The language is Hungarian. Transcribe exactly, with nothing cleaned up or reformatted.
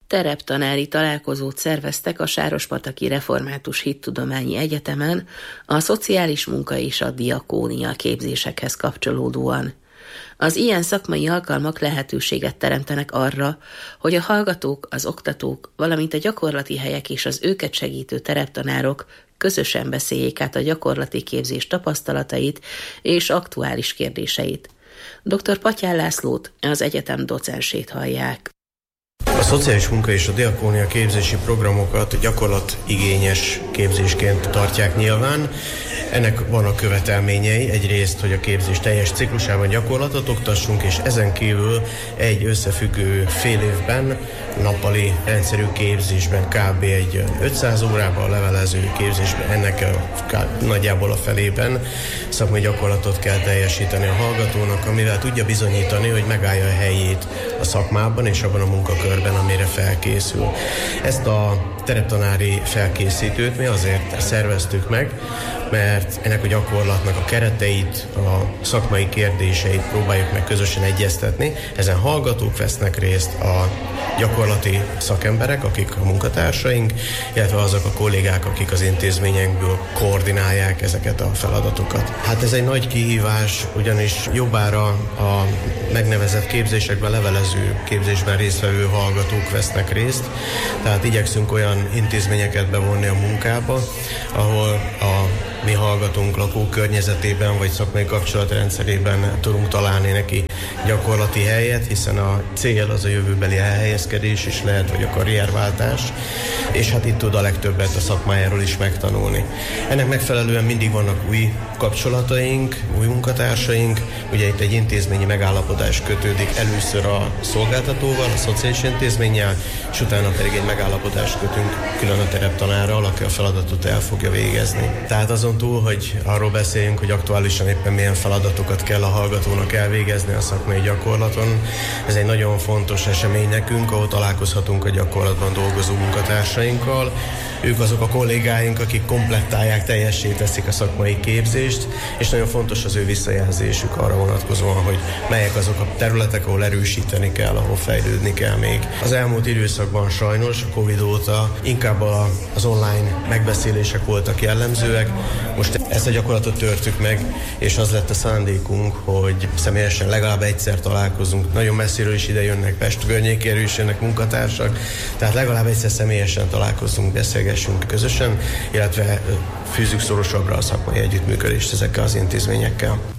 Tereptanári találkozót szerveztek a Sárospataki Református Hittudományi Egyetemen a szociális munka és a diakónia képzésekhez kapcsolódóan. Az ilyen szakmai alkalmak lehetőséget teremtenek arra, hogy a hallgatók, az oktatók, valamint a gyakorlati helyek és az őket segítő tereptanárok közösen beszéljék át a gyakorlati képzés tapasztalatait és aktuális kérdéseit. doktor Patyán Lászlót, az egyetem docensét hallják. A szociális munka és a diakónia képzési programokat gyakorlatigényes képzésként tartják nyilván. Ennek van a követelményei, egyrészt, hogy a képzés teljes ciklusában gyakorlatot oktassunk, és ezen kívül egy összefüggő fél évben, nappali rendszerű képzésben kb. Egy ötszáz órában, a levelező képzésben ennek a, nagyjából a felében szakmai gyakorlatot kell teljesíteni a hallgatónak, amivel tudja bizonyítani, hogy megállja a helyét a szakmában és abban a munkakörben, amire felkészül. Ezt a tereptanári felkészítőt mi azért szerveztük meg, mert ennek a gyakorlatnak a kereteit, a szakmai kérdéseit próbáljuk meg közösen egyeztetni. Ezen hallgatók vesznek részt, a gyakorlati szakemberek, akik a munkatársaink, illetve azok a kollégák, akik az intézményekből koordinálják ezeket a feladatokat. Hát ez egy nagy kihívás, ugyanis jobbára a megnevezett képzésekben, levelező képzésben résztvevő hallgatók vesznek részt, tehát igyekszünk olyan intézményeket bevonni a munkába, ahol a mi hallgatónk lakókörnyezetében vagy szakmai kapcsolatrendszerében tudunk találni neki gyakorlati helyet, hiszen a cél az a jövőbeli elhelyezkedés is lehet, vagy a karrierváltás, és hát itt tud a legtöbbet a szakmájáról is megtanulni. Ennek megfelelően mindig vannak új kapcsolataink, új munkatársaink, ugye itt egy intézményi megállapodás kötődik először a szolgáltatóval, a szociális intézménnyel, és utána pedig egy megállapodást kötünk külön a tereptanárral, aki a feladatot el fogja végezni. Tehát azon túl, hogy arról beszéljünk, hogy aktuálisan éppen milyen feladatokat kell a hallgatónak elvégezni a szakmai gyakorlaton, ez egy nagyon fontos esemény nekünk, ahol találkozhatunk a gyakorlatban dolgozó munkatársainkkal. Ők azok a kollégáink, akik komplettálják, teljessé teszik a szakmai képzést, és nagyon fontos az ő visszajelzésük arra vonatkozóan, hogy melyek azok a területek, ahol erősíteni kell, ahol fejlődni kell még. Az elmúlt időszakban sajnos, a Covid óta inkább az online megbeszélések voltak jellemzőek. Most ezt a gyakorlatot törtük meg, és az lett a szándékunk, hogy személyesen legalább egyszer találkozunk. Nagyon messziről is ide jönnek, Pest környékéről is jönnek munkatársak, tehát legalább egyszer személyesen találkozunk, beszélgessünk közösen, illetve fűzzük szorosabbra a szakmai együttműködést ezekkel az intézményekkel.